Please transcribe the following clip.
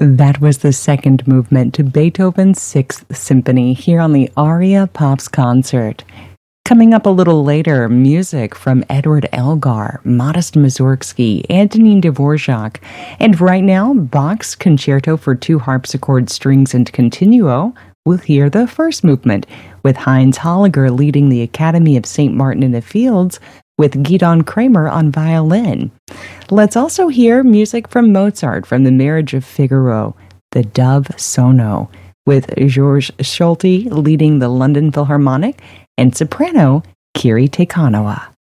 That was the second movement to Beethoven's Sixth Symphony here on the Aria Pops concert. Coming up a little later, music from Edward Elgar, Modest Mussorgsky, Antonin Dvorak, and right now, Bach's Concerto for Two Harpsichord Strings and Continuo. We'll hear the first movement, with Heinz Holliger leading the Academy of St. Martin in the Fields, with Gidon Kramer on violin. Let's also hear music from Mozart from The Marriage of Figaro, the Dove Sono, with Georges Solti leading the London Philharmonic and soprano Kiri Te Kanawa.